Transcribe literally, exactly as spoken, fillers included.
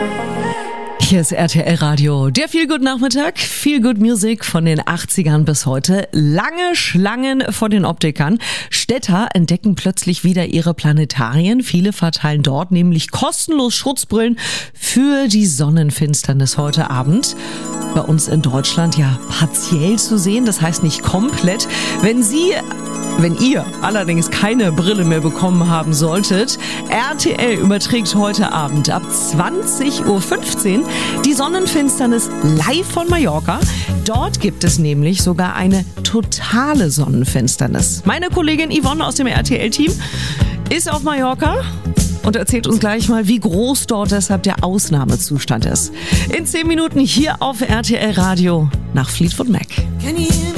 Hier ist R T L Radio, der Feel-Good-Nachmittag, Feel-Good-Music von den achtzigern bis heute. Lange Schlangen vor den Optikern. Städter entdecken plötzlich wieder ihre Planetarien. Viele verteilen dort nämlich kostenlos Schutzbrillen für die Sonnenfinsternis heute Abend. Bei uns in Deutschland ja partiell zu sehen, das heißt nicht komplett. Wenn Sie... Wenn ihr allerdings keine Brille mehr bekommen haben solltet, R T L überträgt heute Abend ab zwanzig Uhr fünfzehn die Sonnenfinsternis live von Mallorca. Dort gibt es nämlich sogar eine totale Sonnenfinsternis. Meine Kollegin Yvonne aus dem R T L-Team ist auf Mallorca und erzählt uns gleich mal, wie groß dort deshalb der Ausnahmezustand ist. In zehn Minuten hier auf R T L Radio nach Fleetwood Mac.